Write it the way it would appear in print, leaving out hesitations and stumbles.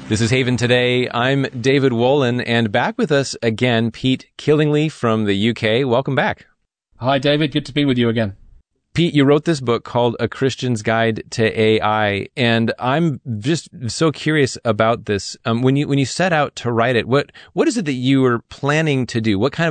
This is Haven Today. I'm David Wolin, and back with us again, Pete Killingley from the UK. Welcome back. Hi, David. Good to be with you again. Pete, you wrote this book called A Christian's Guide to AI, and I'm just so curious about this. When you set out to write it, what is it that you were planning to do? What kind